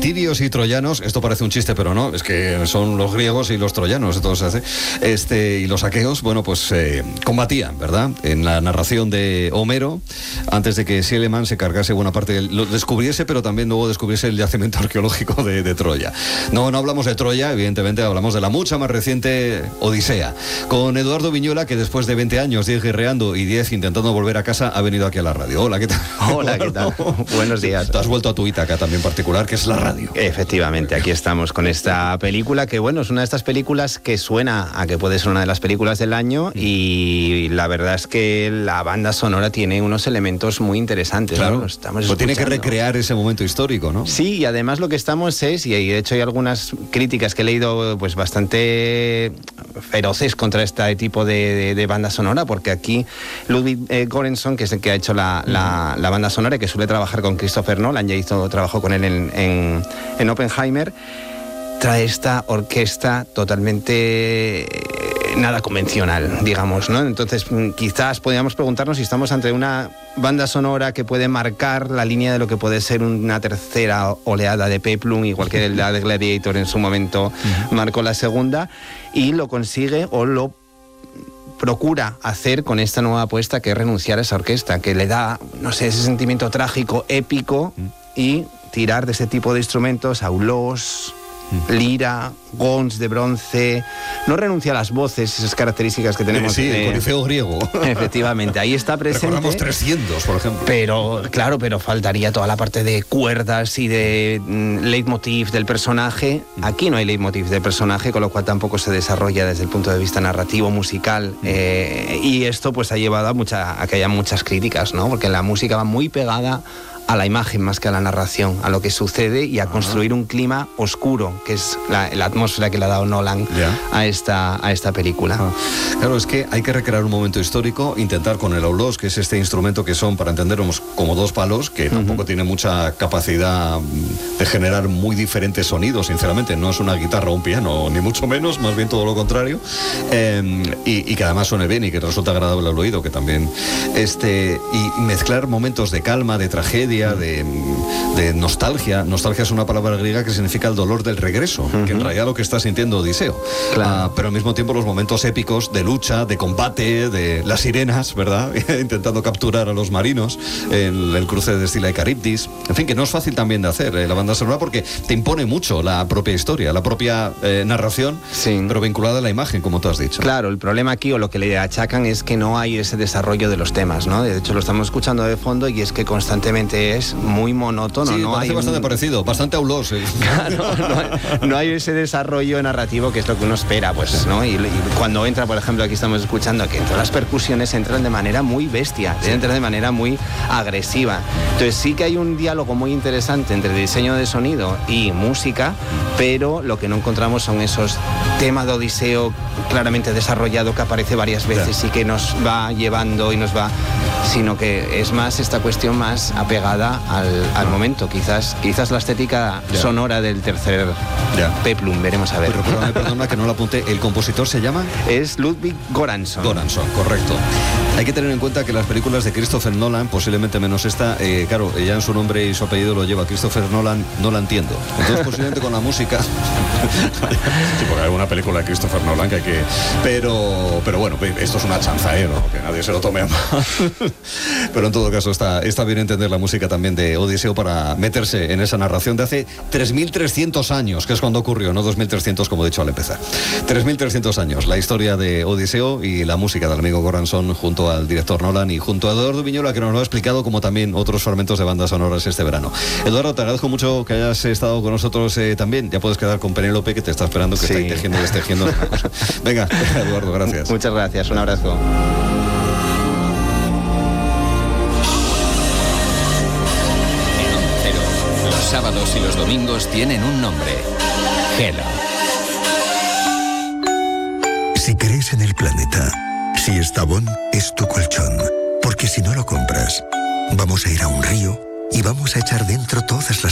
tirios y troyanos, esto parece un chiste, pero no, es que son los griegos y los troyanos, entonces, y los aqueos, bueno, pues combatían, ¿verdad? En la narración de Homero, antes de que Schliemann se cargase buena parte, lo descubriese, pero también luego descubriese el yacimiento arqueológico de Troya. No hablamos de Troya, evidentemente hablamos de la mucha más reciente Odisea, con Eduardo Viñuela, que después de 20 años, 10 guerreando y 10 intentando volver a casa, ha venido aquí a la radio. Hola, ¿qué tal? Hola, ¿qué tal? Buenos días. Tú has vuelto a tu Ítaca también particular, que es la radio. Efectivamente, aquí estamos con esta película, que bueno, es una de estas películas que suena a que puede ser una de las películas del año, y la verdad es que la banda sonora tiene unos elementos muy interesantes. Claro, ¿no? Estamos pues tiene que recrear ese momento histórico, ¿no? Sí, y además lo que estamos es, y de hecho hay algunas críticas que he leído pues bastante feroces contra este tipo de banda sonora, porque aquí Ludwig Göransson, que es el que ha hecho la banda sonora, que suele trabajar con Christopher Nolan, ya trabajó con él en Oppenheimer, trae esta orquesta totalmente nada convencional, digamos, ¿no? Entonces quizás podríamos preguntarnos si estamos ante una banda sonora que puede marcar la línea de lo que puede ser una tercera oleada de Peplum, igual que la de Gladiator en su momento marcó la segunda, y lo consigue o lo procura hacer con esta nueva apuesta, que es renunciar a esa orquesta, que le da, no sé, ese sentimiento trágico, épico, y tirar de ese tipo de instrumentos, aulos, lira, gons de bronce. No renuncia a las voces, esas características que tenemos. Sí, el corifeo griego. Efectivamente, ahí está presente. Recordamos 300, por ejemplo. Pero, claro, faltaría toda la parte de cuerdas y de leitmotiv del personaje. Aquí no hay leitmotiv del personaje, con lo cual tampoco se desarrolla desde el punto de vista narrativo, musical. Y esto pues ha llevado a que haya muchas críticas, ¿no? Porque la música va muy pegada a la imagen más que a la narración, a lo que sucede, y a construir un clima oscuro, que es la atmósfera que le ha dado Nolan a esta película. Claro, es que hay que recrear un momento histórico, intentar con el aulos, que es este instrumento que son, para entendernos, como dos palos, que tampoco tiene mucha capacidad de generar muy diferentes sonidos, sinceramente. No es una guitarra o un piano, ni mucho menos, más bien todo lo contrario, y que además suene bien y que resulta agradable al oído, que también y mezclar momentos de calma, de tragedia, de nostalgia. Nostalgia es una palabra griega que significa el dolor del regreso, que en realidad lo que está sintiendo Odiseo. Claro. Pero al mismo tiempo los momentos épicos de lucha, de combate, de las sirenas, ¿verdad? Intentando capturar a los marinos en el cruce de Escila y Caribdis. En fin, que no es fácil también de hacer la banda sonora, porque te impone mucho la propia historia, la propia narración, pero vinculada a la imagen, como tú has dicho. Claro, el problema aquí, o lo que le achacan, es que no hay ese desarrollo de los temas, ¿no? De hecho, lo estamos escuchando de fondo y es que constantemente es muy monótono. Sí, no hay bastante parecido, bastante aulos. No hay ese desarrollo narrativo que es lo que uno espera, pues, ¿no? Y cuando entra, por ejemplo, aquí estamos escuchando que todas las percusiones entran de manera muy bestia, entran de manera muy agresiva. Entonces sí que hay un diálogo muy interesante entre diseño de sonido y música, pero lo que no encontramos son esos temas de Odiseo claramente desarrollado que aparece varias veces y que nos va llevando y nos va, sino que es más esta cuestión más apegada al momento, quizás la estética sonora del tercer Peplum, veremos a ver. Pero perdona que no lo apunté, ¿el compositor se llama? Es Ludwig Göransson. Göransson, correcto. Hay que tener en cuenta que las películas de Christopher Nolan, posiblemente menos esta, claro, ya en su nombre y su apellido lo lleva Christopher Nolan, no la entiendo. Entonces posiblemente con la música sí, porque hay una película de Christopher Nolan que hay que... Pero bueno, esto es una chanza, ¿no? Que nadie se lo tome a mal. Pero en todo caso está bien entender la música también de Odiseo para meterse en esa narración de hace 3.300 años, que es cuando ocurrió, no 2.300 como he dicho al empezar. 3.300 años, la historia de Odiseo y la música del amigo Göransson junto al director Nolan y junto a Eduardo Viñuela, que nos lo ha explicado, como también otros fragmentos de bandas sonoras este verano. Eduardo, te agradezco mucho que hayas estado con nosotros también. Ya puedes quedar con Penélope, que te está esperando, que está ahí tejiendo y destejiendo. Venga, Eduardo, gracias. Muchas gracias, un abrazo. Los sábados y los domingos tienen un nombre: Hello. Si crees en el planeta, Siestabón es tu colchón, porque si no lo compras, vamos a ir a un río y vamos a echar dentro todas las